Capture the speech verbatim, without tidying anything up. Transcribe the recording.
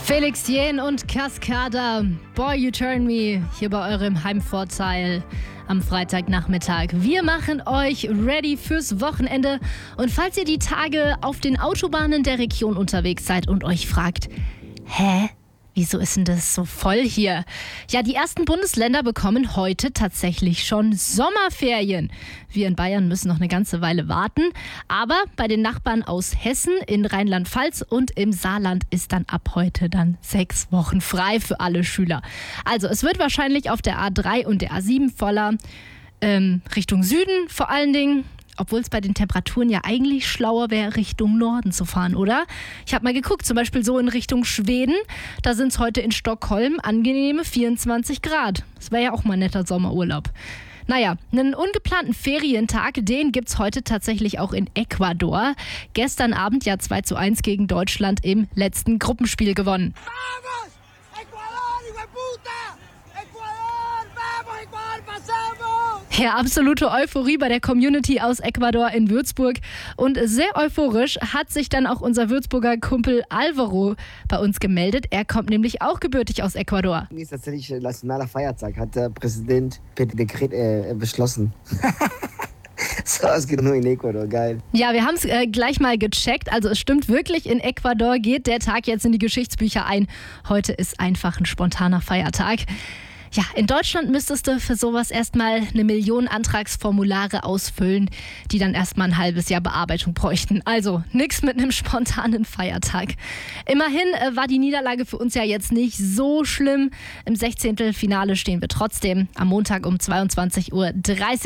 Felix Jähn und Cascada, Boy You Turn Me, hier bei eurem Heimvorteil am Freitagnachmittag. Wir machen euch ready fürs Wochenende und falls ihr die Tage auf den Autobahnen der Region unterwegs seid und euch fragt, hä? Wieso ist denn das so voll hier? Ja, die ersten Bundesländer bekommen heute tatsächlich schon Sommerferien. Wir in Bayern müssen noch eine ganze Weile warten. Aber bei den Nachbarn aus Hessen, in Rheinland-Pfalz und im Saarland ist dann ab heute dann sechs Wochen frei für alle Schüler. Also es wird wahrscheinlich auf der A drei und der A sieben voller, ähm, Richtung Süden vor allen Dingen. Obwohl es bei den Temperaturen ja eigentlich schlauer wäre, Richtung Norden zu fahren, oder? Ich habe mal geguckt, zum Beispiel so in Richtung Schweden. Da sind es heute in Stockholm angenehme vierundzwanzig Grad. Das wäre ja auch mal ein netter Sommerurlaub. Naja, einen ungeplanten Ferientag, den gibt's heute tatsächlich auch in Ecuador. Gestern Abend ja zwei zu eins gegen Deutschland im letzten Gruppenspiel gewonnen. ¡Vamos! ¡Ecuador, hijo de puta! ¡Ecuador! ¡Vamos, Ecuador! ¡Pasamos! Ja, absolute Euphorie bei der Community aus Ecuador in Würzburg. Und sehr euphorisch hat sich dann auch unser Würzburger Kumpel Alvaro bei uns gemeldet. Er kommt nämlich auch gebürtig aus Ecuador. Ist tatsächlich ein nationaler Feiertag, hat der Präsident per Dekret äh, beschlossen. So, es geht nur in Ecuador, geil. Ja, wir haben es äh, gleich mal gecheckt. Also es stimmt wirklich, in Ecuador geht der Tag jetzt in die Geschichtsbücher ein. Heute ist einfach ein spontaner Feiertag. Ja, in Deutschland müsstest du für sowas erstmal eine Million Antragsformulare ausfüllen, die dann erstmal ein halbes Jahr Bearbeitung bräuchten. Also nichts mit einem spontanen Feiertag. Immerhin äh, war die Niederlage für uns ja jetzt nicht so schlimm. Im Sechzehntelfinale stehen wir trotzdem am Montag um zweiundzwanzig Uhr dreißig.